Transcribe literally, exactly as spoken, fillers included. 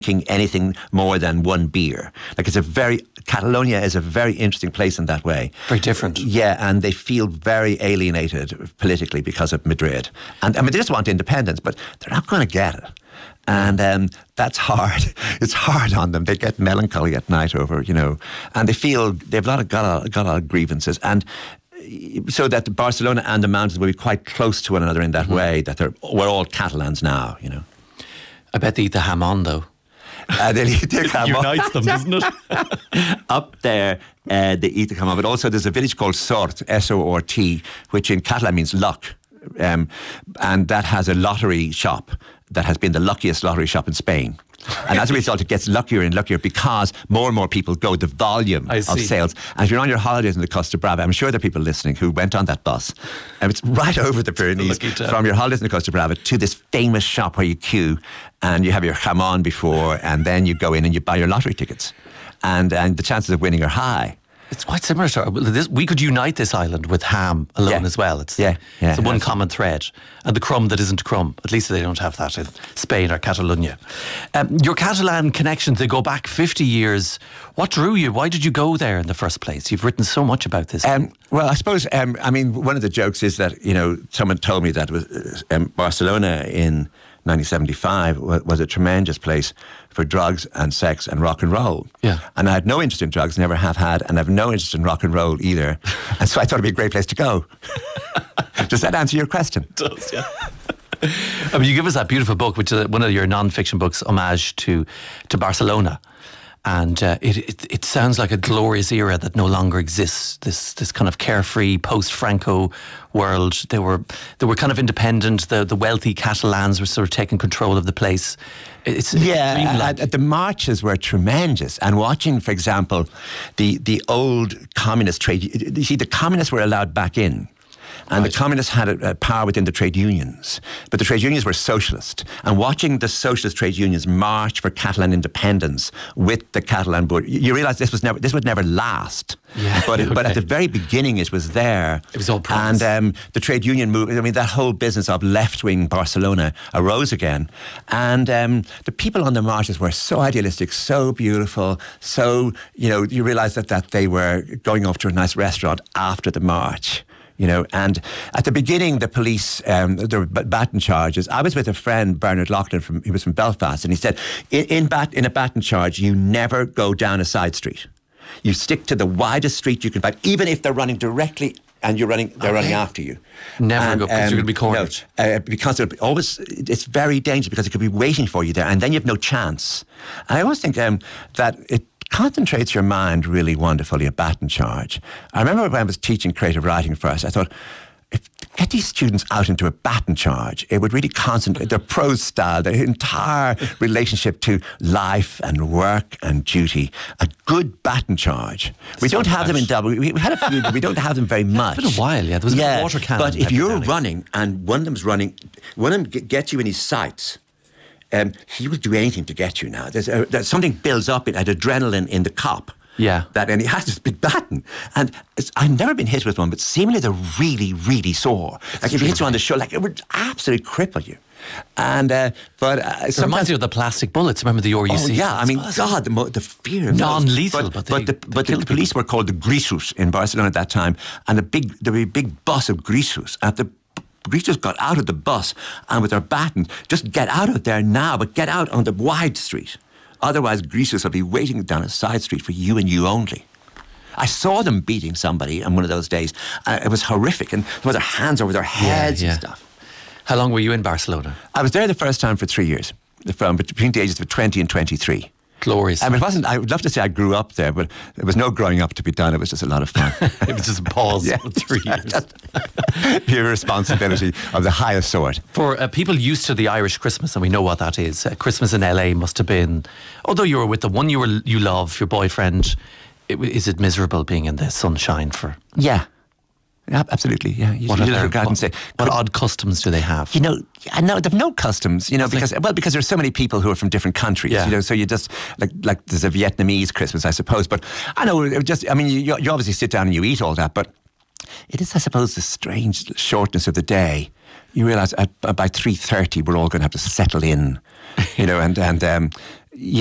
drinking anything more than one beer. Like it's a very, Catalonia is a very interesting place in that way. Very different. Yeah, and they feel very alienated politically because of Madrid. And I mean, they just want independence, but they're not going to get it. And um, that's hard. It's hard on them. They get melancholy at night over, you know, and they feel they've a lot of, got, a, got a lot of grievances. And so that Barcelona and the mountains will be quite close to one another in that mm-hmm. way, that they're, we're all Catalans now, you know. I bet they eat the jamón, though. Uh, they eat the jamón. Unites them, doesn't it? Up there, uh, they eat the jamón. But also there's a village called Sort, S O R T, which in Catalan means luck. Um, and that has a lottery shop that has been the luckiest lottery shop in Spain. And as a result, it gets luckier and luckier because more and more people go, the volume of sales. And if you're on your holidays in the Costa Brava, I'm sure there are people listening who went on that bus. And it's right over the Pyrenees from your holidays in the Costa Brava to this famous shop where you queue and you have your jamón before, and then you go in and you buy your lottery tickets. And, and the chances of winning are high. It's quite similar to this. We could unite this island with ham alone yeah. as well. It's, yeah, yeah, it's the one common thread. And the crumb that isn't crumb. At least they don't have that in Spain or Catalonia. Um, your Catalan connections, they go back fifty years. What drew you? Why did you go there in the first place? You've written so much about this. Um, well, I suppose, um, I mean, one of the jokes is that, you know, someone told me that it was, um, Barcelona in nineteen seventy-five was a tremendous place for drugs and sex and rock and roll. Yeah. And I had no interest in drugs, never have had, and I have no interest in rock and roll either. And so I thought it'd be a great place to go. Does that answer your question? It does, yeah. I mean, you give us that beautiful book, which is one of your non-fiction books, homage to to Barcelona. And uh, it, it it sounds like a glorious era that no longer exists. This this kind of carefree post-Franco world. They were they were kind of independent. The the wealthy Catalans were sort of taking control of the place. It's yeah. Uh, the marches were tremendous. And watching, for example, the the old communist trade. You see, the communists were allowed back in. And right. the communists had a, a power within the trade unions. But the trade unions were socialist. And watching the socialist trade unions march for Catalan independence with the Catalan board, you realise this was never this would never last. Yeah, but, it, okay. but at the very beginning it was there. It was all promise. And um, the trade union movement, I mean, that whole business of left-wing Barcelona arose again. And um, the people on the marches were so idealistic, so beautiful, so, you know, you realise that, that they were going off to a nice restaurant after the march. You know, and at the beginning, the police, um, there were baton charges. I was with a friend, Bernard Loughlin, from he was from Belfast, and he said, in, in, bat, in a baton charge, you never go down a side street. You stick to the widest street you can find, even if they're running directly and you're running, they're okay. running after you. Never and, go, because um, you're going to be cornered. No, uh, because it'll be always, it's very dangerous because it could be waiting for you there, and then you have no chance. And I always think um, that it concentrates your mind really wonderfully, a baton charge. I remember when I was teaching creative writing first, I thought, if get these students out into a baton charge, it would really concentrate their prose style, their entire relationship to life and work and duty. A good baton charge. We don't have them in Dublin. We, we had a few, but we don't have them very much. It's been a while, yeah. There was yeah, a water cannon. But if you're running and one of them's running, one of them gets you in his sights, Um, he will do anything to get you now. There's, a, there's something builds up at adrenaline in the cop. Yeah. That, and he has this big baton. And it's, I've never been hit with one, but seemingly they're really, really sore. It's like if he hits you on the shoulder, like it would absolutely cripple you. And uh, but uh, it reminds you of the plastic bullets. Remember the R U C? Oh yeah, I mean, God, the, the fear of non-lethal, those. but but, they, but, the, but the police were called the Grisos in Barcelona at that time, and a big there was a big bus of Grisos at the. Grisos got out of the bus and with their baton, just get out of there now, but get out on the wide street. Otherwise, Grisos will be waiting down a side street for you and you only. I saw them beating somebody on one of those days. Uh, it was horrific. And with their hands over their heads yeah, yeah. and stuff. How long were you in Barcelona? I was there the first time for three years, from between the ages of twenty and twenty-three. Glorious. I mean, it wasn't, I would love to say I grew up there, but there was no growing up to be done. It was just a lot of fun. It was just a pause yeah, for three years. Pure responsibility of the highest sort. For uh, people used to the Irish Christmas, and we know what that is, uh, Christmas in L A must have been, although you were with the one you were you love, your boyfriend, it, is it miserable being in the sunshine for... Yeah. Yeah, absolutely, yeah. You, what, you their, look out what, and say, what odd customs do they have? You know, I know they've no customs. You know, it's because like, well, because there's so many people who are from different countries. Yeah. You know, so you just like like there's a Vietnamese Christmas, I suppose. But I know, it just I mean, you, you obviously sit down and you eat all that, but it is, I suppose, the strange shortness of the day. You realise at by three thirty we're all going to have to settle in, you know, and and um,